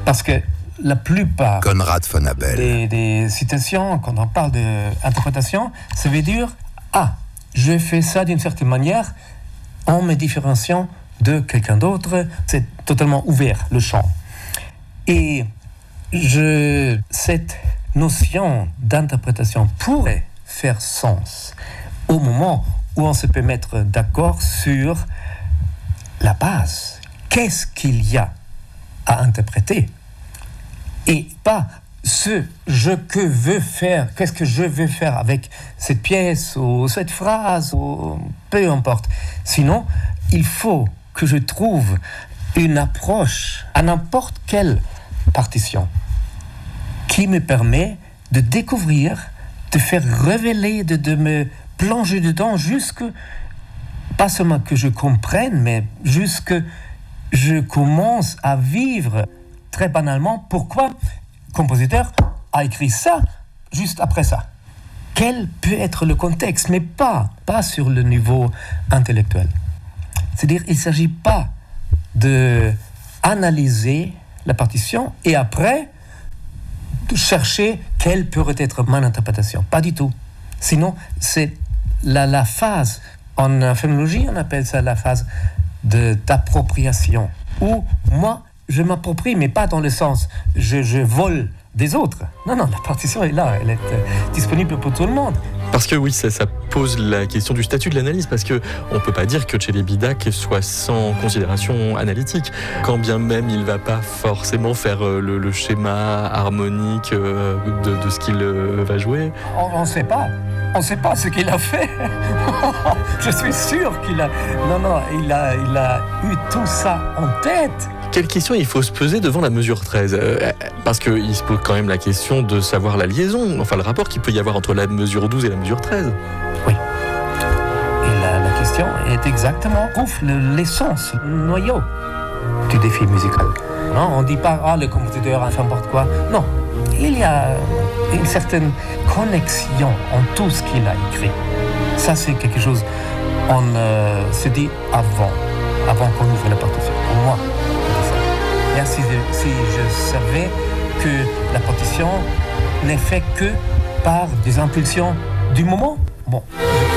Parce que la plupart Conrad von Abel. des citations, quand on parle d'interprétation, ça veut dire « Ah, je fais ça d'une certaine manière en me différenciant de quelqu'un d'autre. » C'est totalement ouvert, le champ. Et cette notion d'interprétation pourrait faire sens au moment où on se peut mettre d'accord sur la base. Qu'est-ce qu'il y a à interpréter? Et pas qu'est-ce que je veux faire avec cette pièce ou cette phrase, ou peu importe. Sinon, il faut que je trouve une approche à n'importe quelle partition qui me permet de découvrir, de faire révéler, de me plonger dedans jusque, pas seulement que je comprenne, mais jusque je commence à vivre très banalement pourquoi le compositeur a écrit ça juste après ça. Quel peut être le contexte, mais pas sur le niveau intellectuel. C'est-à-dire, il ne s'agit pas d'analyser la partition et après de chercher quelle pourrait être mon interprétation. Pas du tout. Sinon, c'est la phase, en phénoménologie, on appelle ça la phase d'appropriation, où moi, je m'approprie, mais pas dans le sens je vole des autres. Non, la partition est là, elle est disponible pour tout le monde. Parce que oui, ça pose la question du statut de l'analyse, parce qu'on ne peut pas dire que Celibidache soit sans considération analytique, quand bien même il ne va pas forcément faire le schéma harmonique de ce qu'il va jouer. On ne sait pas. On ne sait pas ce qu'il a fait. Je suis sûr qu'il a... Non, il a eu tout ça en tête. Quelle question il faut se poser devant la mesure 13 parce qu'il se pose quand même la question de savoir la liaison, enfin le rapport qu'il peut y avoir entre la mesure 12 et la mesure 13. Oui. Et la question est exactement l'essence, le noyau du défi musical. Non, on ne dit pas « le compositeur a fait n'importe quoi ». Non, il y a une certaine connexion en tout ce qu'il a écrit. Ça, c'est quelque chose on se dit avant qu'on ouvre la partition. Pour moi, si je savais que la partition n'est faite que par des impulsions du moment, bon,